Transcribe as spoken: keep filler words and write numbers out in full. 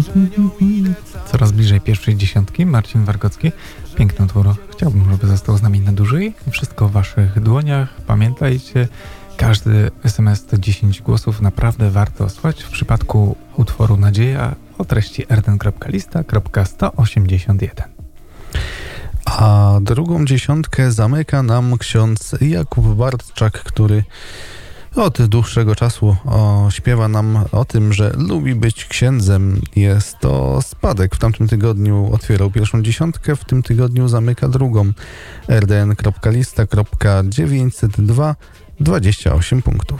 Coraz bliżej pierwszej dziesiątki. Marcin Wargocki. Piękny utwór. Chciałbym, żeby został z nami na dłużej. Wszystko w waszych dłoniach. Pamiętajcie, każdy es em es to dziesięć głosów. Naprawdę warto słuchać. W przypadku utworu Nadzieja o treści r d n kropka lista kropka sto osiemdziesiąt jeden. A drugą dziesiątkę zamyka nam ksiądz Jakub Bartczak, który od dłuższego czasu o, śpiewa nam o tym, że lubi być księdzem. Jest to Spadek. W tamtym tygodniu otwierał pierwszą dziesiątkę, w tym tygodniu zamyka drugą. r d n kropka lista kropka dziewięćset dwa dwadzieścia osiem punktów.